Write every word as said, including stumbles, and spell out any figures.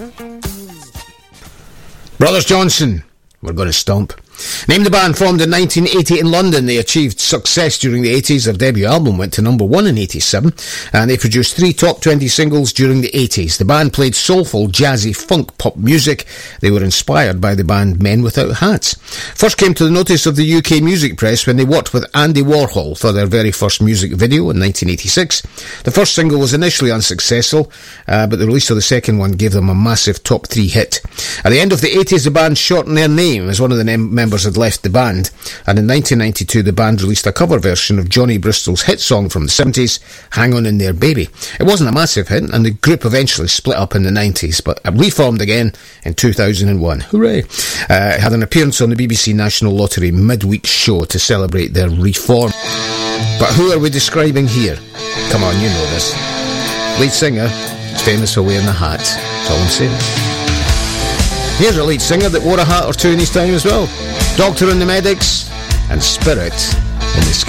Brothers Johnson, we're going to stomp. Named the band, formed in nineteen eighty in London. They achieved success during the eighties. Their debut album went to number one in eighty-seven, and they produced three top twenty singles during the eighties. The band played soulful, jazzy, funk pop music. They were inspired by the band Men Without Hats. First came to the notice of the U K music press when they worked with Andy Warhol for their very first music video in nineteen eighty-six. The first single was initially unsuccessful, uh, but the release of the second one gave them a massive top three hit. At the end of the eighties, the band shortened their name as one of the nem- members had left the band, and in nineteen ninety-two the band released a cover version of Johnny Bristol's hit song from the seventies, Hang On In There Baby. It wasn't a massive hit, and the group eventually split up in the nineties, but reformed again in two thousand one. Hooray! Uh, it had an appearance on the B B C National Lottery midweek show to celebrate their reform. But who are we describing here? Come on, you know this. Lead singer, famous for wearing a hat. That's all I'm saying. Here's a lead singer that wore a hat or two in his time as well. Doctor and the Medics and Spirit in the Sky.